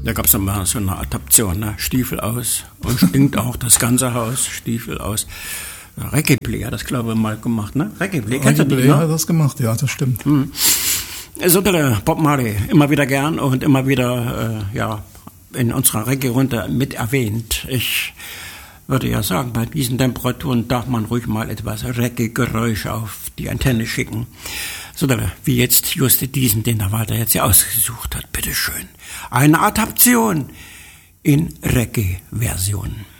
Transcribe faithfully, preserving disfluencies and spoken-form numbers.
Da gab es immer so eine Adaption, ne? Stiefel aus und stinkt auch das ganze Haus, Stiefel aus. Reggae-Play hat das, glaube ich, mal gemacht, ne? Reggae-Play, kennst du die, Reggae-Play ne? hat das gemacht, ja, das stimmt. Hm. So der Bob Marley, immer wieder gern und immer wieder, äh, ja, in unserer Reggae-Runde mit erwähnt. Ich würde ja sagen, bei diesen Temperaturen darf man ruhig mal etwas Reggae-Geräusch auf die Antenne schicken. So, wie jetzt just diesen, den der Walter jetzt hier ausgesucht hat. Bitteschön. Eine Adaption in Reggae-Version.